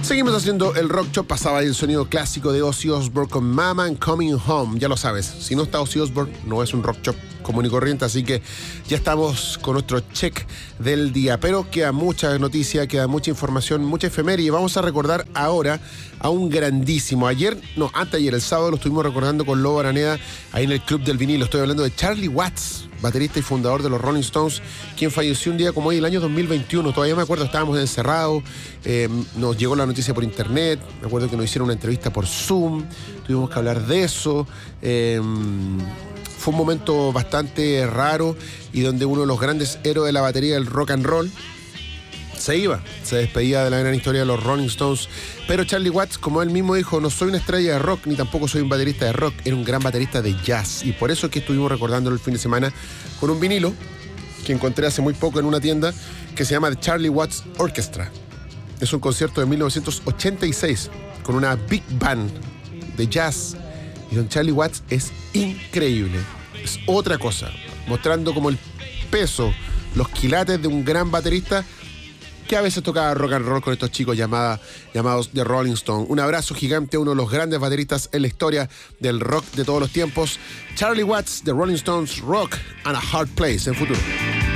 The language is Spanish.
Seguimos haciendo el Rock Shop. Pasaba ahí el sonido clásico de Ozzy Osbourne con Mama and Coming Home. Ya lo sabes, si no está Ozzy Osbourne, no es un Rock Shop común y corriente. Así que ya estamos con nuestro check del día. Pero queda mucha noticia, queda mucha información, mucha efeméride. Y vamos a recordar ahora a un grandísimo. Anteayer, el sábado, lo estuvimos recordando con Lobo Araneda ahí en el Club del Vinilo. Estoy hablando de Charlie Watts, baterista y fundador de los Rolling Stones, quien falleció un día como hoy, el año 2021. Todavía me acuerdo, estábamos encerrados, nos llegó la noticia por internet, me acuerdo que nos hicieron una entrevista por Zoom, tuvimos que hablar de eso. Fue un momento bastante raro y donde uno de los grandes héroes de la batería del rock and roll se despedía de la gran historia de los Rolling Stones. Pero Charlie Watts, como él mismo dijo, no soy una estrella de rock, ni tampoco soy un baterista de rock, era un gran baterista de jazz. Y por eso es que estuvimos recordándolo el fin de semana con un vinilo que encontré hace muy poco en una tienda que se llama The Charlie Watts Orchestra. Es un concierto de 1986 con una big band de jazz. Y don Charlie Watts es increíble. Es otra cosa, mostrando como el peso, los quilates de un gran baterista que a veces tocaba rock and roll con estos chicos llamados The Rolling Stones. Un abrazo gigante a uno de los grandes bateristas en la historia del rock de todos los tiempos, Charlie Watts, The Rolling Stones, Rock and a Hard Place en futuro.